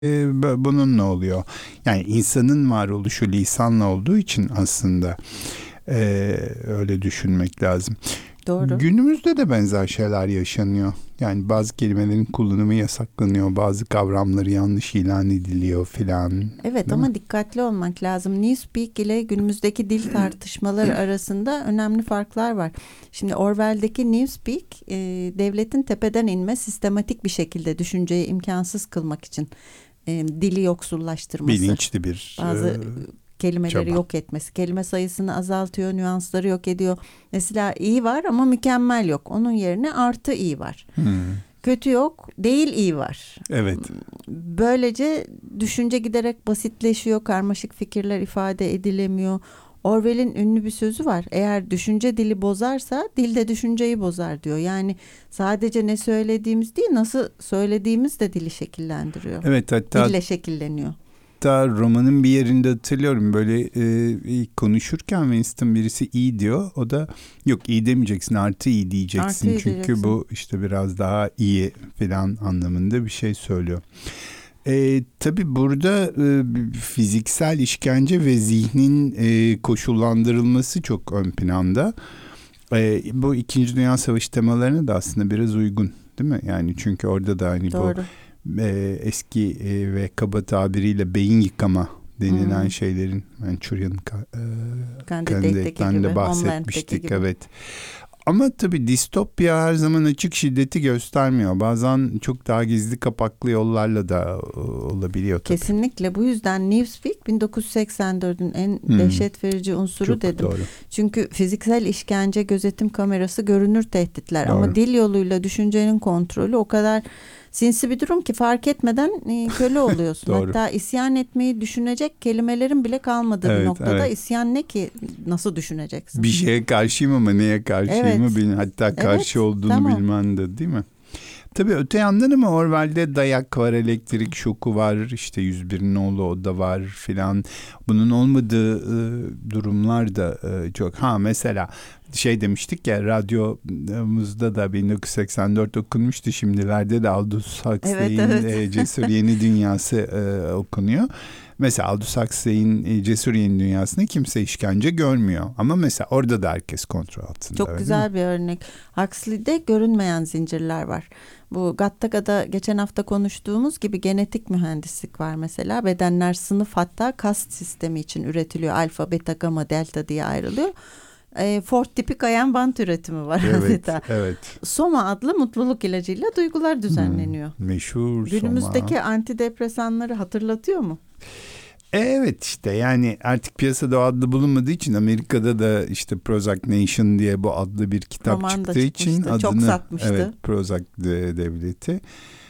Bunun ne oluyor? Yani insanın varoluşu lisanla olduğu için aslında öyle düşünmek lazım. Doğru. Günümüzde de benzer şeyler yaşanıyor. Yani bazı kelimelerin kullanımı yasaklanıyor, bazı kavramları yanlış ilan ediliyor filan. Evet, Değil mi? ama dikkatli olmak lazım. Newspeak ile günümüzdeki dil tartışmaları arasında önemli farklar var. Şimdi Orwell'deki Newspeak, devletin tepeden inme, sistematik bir şekilde düşünceyi imkansız kılmak için dili yoksullaştırması, Bilinçli bir bazı kelimeleri çaba. yok etmesi, kelime sayısını azaltıyor, nüansları yok ediyor. Mesela iyi var ama mükemmel yok. Onun yerine artı iyi var. Kötü yok, değil iyi var. Evet. Böylece düşünce giderek basitleşiyor, karmaşık fikirler ifade edilemiyor. Orwell'in ünlü bir sözü var. Eğer düşünce dili bozarsa, dil de düşünceyi bozar diyor. Yani sadece ne söylediğimiz değil, nasıl söylediğimiz de dili şekillendiriyor. Evet, hatta Dille şekilleniyor. romanın bir yerinde hatırlıyorum, böyle konuşurken Winston birisi iyi diyor. O da yok, iyi demeyeceksin, artı iyi diyeceksin. Artı iyi Çünkü diyeceksin. bu işte biraz daha iyi filan anlamında bir şey söylüyor. Tabii burada fiziksel işkence ve zihnin koşullandırılması çok ön planda. Bu İkinci Dünya Savaşı temalarına da aslında biraz uygun, değil mi? Yani çünkü orada da hani Doğru. bu eski ve kaba tabiriyle beyin yıkama denilen şeylerin Manchurian Candidate'deki de gibi, bahsetmiştik. Homeland'deki gibi. Evet. Ama tabii distopya her zaman açık şiddeti göstermiyor. Bazen çok daha gizli kapaklı yollarla da olabiliyor tabii. Kesinlikle, bu yüzden Newspeak 1984'ün en dehşet verici unsuru Çok dedim. doğru. Çünkü fiziksel işkence, gözetim kamerası, görünür tehditler. Doğru. Ama dil yoluyla düşüncenin kontrolü o kadar sinsi bir durum ki fark etmeden köle oluyorsun. Doğru. Hatta isyan etmeyi düşünecek kelimelerin bile kalmadığı bir noktada. Evet. İsyan ne ki, nasıl düşüneceksin? Bir şeye karşıyım ama neye karşıyımı Evet. bilin. Hatta karşı Evet, olduğunu tamam. bilmen de, değil mi? Tabii öte yandan ama Orwell'de dayak var, elektrik şoku var, işte 101'in oğlu o da var filan. Bunun olmadığı durumlar da çok. Mesela şey demiştik ya, radyomuzda da 1984 okunmuştu, şimdilerde de Aldous Huxley'in Evet. Cesur Yeni Dünyası okunuyor. Mesela Aldous Huxley'in Cesur Yeni Dünyası'nda kimse işkence görmüyor. Ama mesela orada da herkes kontrol altında. Çok güzel bir örnek. Huxley'de görünmeyen zincirler var. Bu Gattaca'da geçen hafta konuştuğumuz gibi genetik mühendislik var mesela. Bedenler sınıf, hatta kast sistemi için üretiliyor. Alfa, beta, gamma, delta diye ayrılıyor. Ford tipi kayan bant üretimi var adeta. Evet. Soma adlı mutluluk ilacıyla duygular düzenleniyor. Meşhur Günümüzdeki Soma. antidepresanları hatırlatıyor mu? Evet, işte yani artık piyasada o adlı bulunmadığı için, Amerika'da da işte Prozac Nation diye bu adlı bir kitap Roman da çıktığı için çıkmıştı, çok adını, satmıştı. evet, Prozac devleti.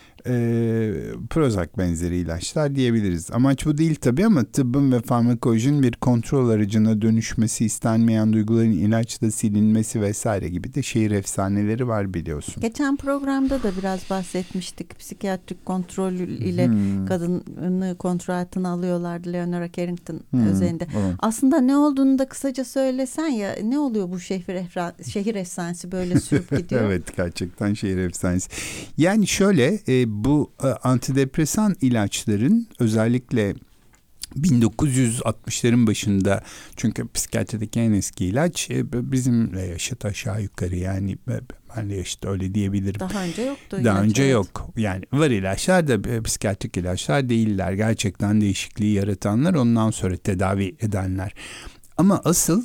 Prozac benzeri ilaçlar diyebiliriz. Amaç bu değil tabii, ama tıbbın ve farmakolojinin bir kontrol aracına dönüşmesi, istenmeyen duyguların ilaçla silinmesi vesaire gibi de şehir efsaneleri var, biliyorsun. Geçen programda da biraz bahsetmiştik. Psikiyatrik kontrol ile kadını kontrol altına alıyorlardı, Leonora Carrington özelinde. Evet. Aslında ne olduğunu da kısaca söylesen ya, ne oluyor bu şehir efsanesi böyle sürüp gidiyor? Evet, gerçekten şehir efsanesi. Yani şöyle, bu antidepresan ilaçların özellikle 1960'ların başında, çünkü psikiyatrideki en eski ilaç bizimle yaşıt aşağı yukarı, yani benle yaşıt, öyle diyebilirim. Daha önce yoktu. Daha önce evet. yok. Yani var ilaçlar da psikiyatrik ilaçlar değiller. Gerçekten değişikliği yaratanlar, ondan sonra tedavi edenler. Ama asıl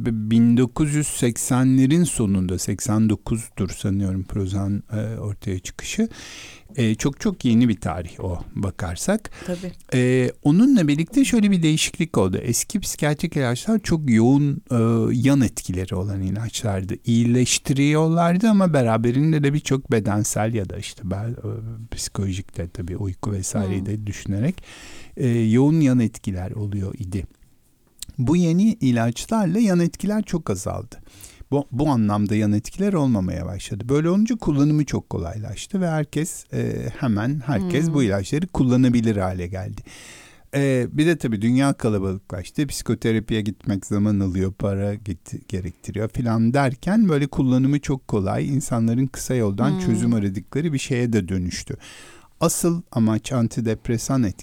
1980'lerin sonunda, 89'dur sanıyorum Prozac ortaya çıkışı. Çok çok yeni bir tarih o, bakarsak. Tabii. Onunla birlikte şöyle bir değişiklik oldu. Eski psikiyatrik ilaçlar çok yoğun yan etkileri olan ilaçlardı. İyileştiriyorlardı ama beraberinde de birçok bedensel ya da işte psikolojik de, tabii uyku vesaireyi de düşünerek yoğun yan etkiler oluyor idi. Bu yeni ilaçlarla yan etkiler çok azaldı. Bu anlamda yan etkiler olmamaya başladı. Böyle olunca kullanımı çok kolaylaştı ve herkes bu ilaçları kullanabilir hale geldi. Bir de tabii dünya kalabalıklaştı. Psikoterapiye gitmek zaman alıyor, para gerektiriyor falan derken böyle kullanımı çok kolay, insanların kısa yoldan çözüm aradıkları bir şeye de dönüştü. asıl amaç antidepresan